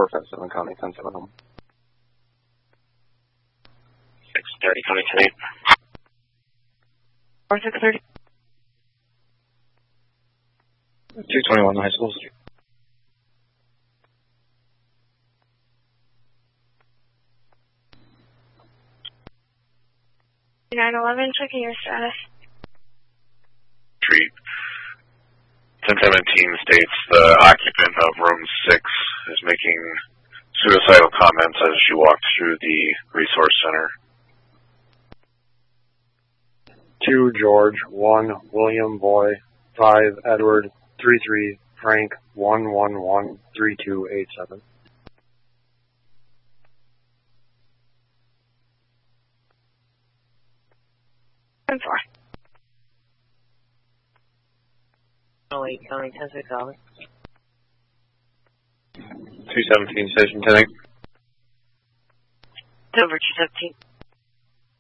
7 County 10-7 home. 630 County 10-8. 630. 221 High School Street. 911, checking your status. Street. 1017 states the occupant of room 6 is making suicidal comments as she walks through the resource center. 2 George, 1 William Boy, 5 Edward, 33 Frank, 111 3287. I'm 4. 08 County 10-6 Olive. 217 Station 10-8. Over 217.